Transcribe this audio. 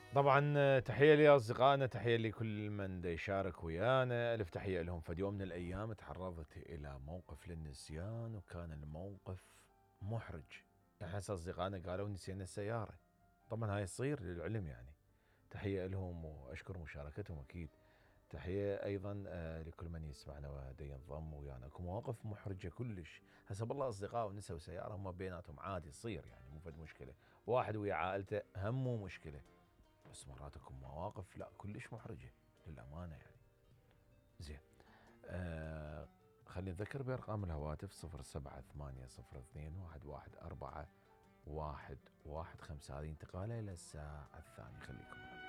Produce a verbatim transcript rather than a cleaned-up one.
طبعا تحية لأصدقائنا، تحية لكل من دا يشارك ويانا، ألف تحية لهم. فد يوم من الأيام تعرضت إلى موقف للنسيان، وكان الموقف محرج. يعني هسه أصدقائنا قالوا نسينا السيارة. طبعا هاي تصير للعلم يعني. تحية لهم وأشكر مشاركتهم أكيد. تحية أيضا آه، لكل من يسمعنا ودا ينضم ويانا. اكو مواقف محرجة كلش. هسه بالله أصدقاء ونسوا سيارة هم بيناتهم عادي تصير، يعني مو فد مشكلة. واحد ويا عائلته هم مو مشكلة. بس مرات اكو مواقف لا كلش محرجه للامانه يعني. زين. آه خلينا نذكر بارقام الهواتف صفر سبعة ثمانية صفر اثنين واحد واحد أربعة واحد واحد خمسة. هذه انتقاله الى الساعه الثانيه. خليكم